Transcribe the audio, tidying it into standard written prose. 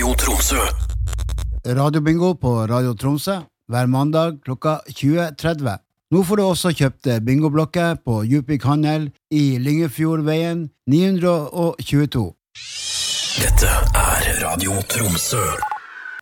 Radio Tromsø. Radiobingo på Radio Tromsø hver mandag klokka 20.30. Nå får du også kjøpt bingoblokker på Djupvik Handel i Lyngefjordveien 922. Dette er Radio Tromsø.